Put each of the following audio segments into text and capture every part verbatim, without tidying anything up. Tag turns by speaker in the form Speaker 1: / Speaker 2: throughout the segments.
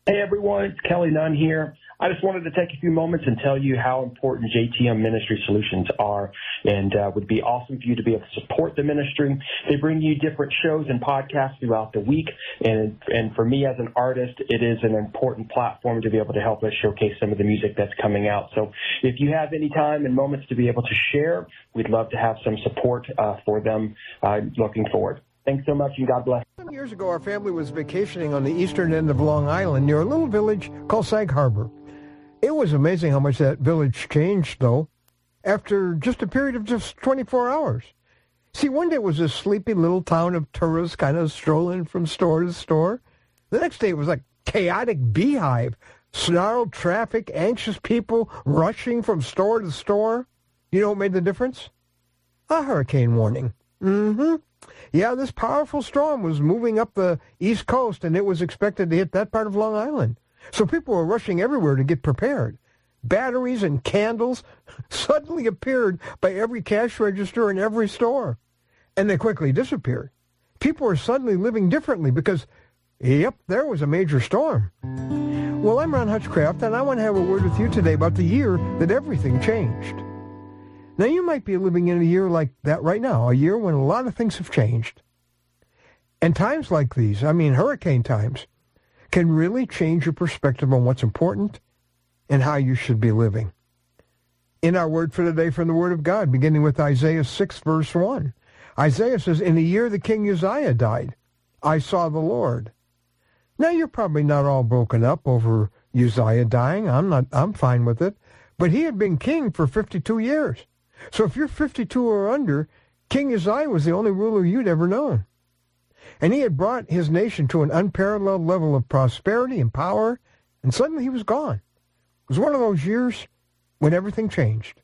Speaker 1: Hey, everyone. It's Kelly Nunn here. I just wanted to take a few moments and tell you how important J T M Ministry Solutions are, and uh, would be awesome for you to be able to support the ministry. They bring you different shows and podcasts throughout the week, and and for me as an artist, it is an important platform to be able to help us showcase some of the music that's coming out. So if you have any time and moments to be able to share, we'd love to have some support uh, for them uh, looking forward. Thanks so much, and God bless.
Speaker 2: Some years ago, our family was vacationing on the eastern end of Long Island near a little village called Sag Harbor. It was amazing how much that village changed, though, after just a period of just twenty-four hours. See, one day it was a sleepy little town of tourists kind of strolling from store to store. The next day it was like chaotic beehive, snarled traffic, anxious people rushing from store to store. You know what made the difference? A hurricane warning. Mm-hmm. Yeah, this powerful storm was moving up the East Coast, and it was expected to hit that part of Long Island. So people were rushing everywhere to get prepared. Batteries and candles suddenly appeared by every cash register in every store, and they quickly disappeared. People were suddenly living differently because, yep, there was a major storm. Well, I'm Ron Hutchcraft, and I want to have a word with you today about the year that everything changed. Now, you might be living in a year like that right now, a year when a lot of things have changed. And times like these, I mean hurricane times, can really change your perspective on what's important and how you should be living. In our word for today from the Word of God, beginning with Isaiah six, verse one, Isaiah says, "In the year the king Uzziah died, I saw the Lord." Now, you're probably not all broken up over Uzziah dying. I'm not. I'm fine with it. But he had been king for fifty-two years. So if you're fifty-two or under, King Uzziah was the only ruler you'd ever known. And he had brought his nation to an unparalleled level of prosperity and power, and suddenly he was gone. It was one of those years when everything changed.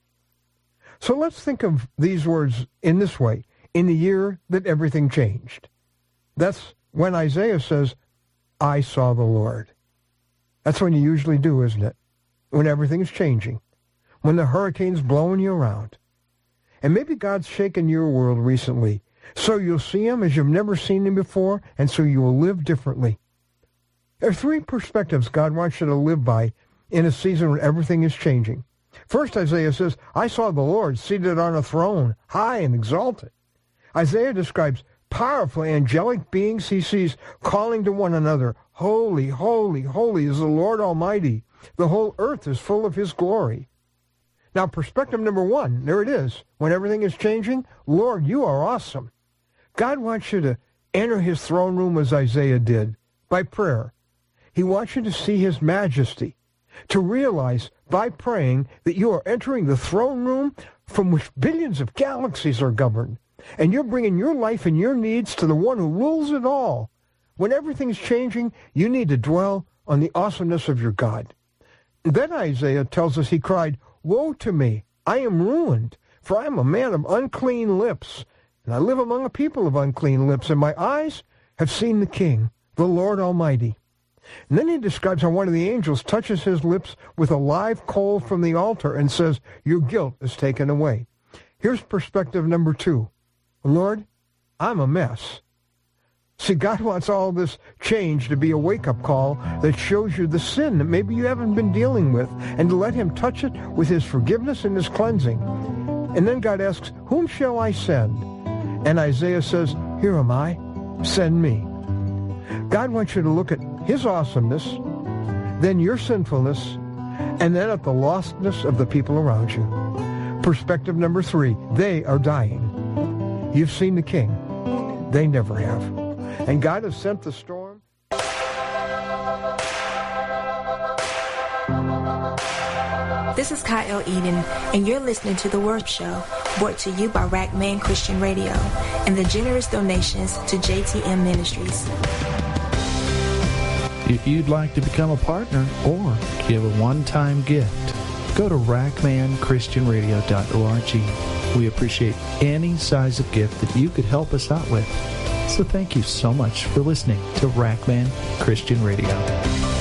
Speaker 2: So let's think of these words in this way, in the year that everything changed. That's when Isaiah says, "I saw the Lord." That's when you usually do, isn't it? When everything's changing, when the hurricane's blowing you around. And maybe God's shaken your world recently, so you'll see him as you've never seen him before, and so you will live differently. There are three perspectives God wants you to live by in a season when everything is changing. First, Isaiah says, "I saw the Lord seated on a throne, high and exalted." Isaiah describes powerful angelic beings he sees calling to one another, "Holy, holy, holy is the Lord Almighty. The whole earth is full of his glory." Now, perspective number one, there it is. When everything is changing, Lord, you are awesome. God wants you to enter his throne room as Isaiah did, by prayer. He wants you to see his majesty, to realize by praying that you are entering the throne room from which billions of galaxies are governed, and you're bringing your life and your needs to the one who rules it all. When everything's changing, you need to dwell on the awesomeness of your God. Then Isaiah tells us he cried, "Woe to me, I am ruined, for I am a man of unclean lips, and I live among a people of unclean lips, and my eyes have seen the King, the Lord Almighty." And then he describes how one of the angels touches his lips with a live coal from the altar and says, "Your guilt is taken away." Here's perspective number two. Lord, I'm a mess. See, God wants all this change to be a wake-up call that shows you the sin that maybe you haven't been dealing with, and to let him touch it with his forgiveness and his cleansing. And then God asks, "Whom shall I send?" And Isaiah says, "Here am I, send me." God wants you to look at his awesomeness, then your sinfulness, and then at the lostness of the people around you. Perspective number three, they are dying. You've seen the King. They never have. And God has sent the storm.
Speaker 3: This is Kyle Eden, and you're listening to The Worship Show, brought to you by Rackman Christian Radio and the generous donations to J T M Ministries.
Speaker 4: If you'd like to become a partner or give a one-time gift, go to rackman christian radio dot org. We appreciate any size of gift that you could help us out with. So thank you so much for listening to Rackman Christian Radio.